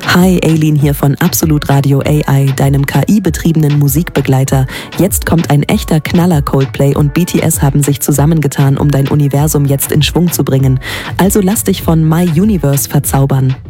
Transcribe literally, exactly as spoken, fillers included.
Hi, Aileen hier von Absolut Radio A I, deinem K I-betriebenen Musikbegleiter. Jetzt kommt ein echter Knaller. Coldplay und B T S haben sich zusammengetan, um dein Universum jetzt in Schwung zu bringen. Also lass dich von My Universe verzaubern.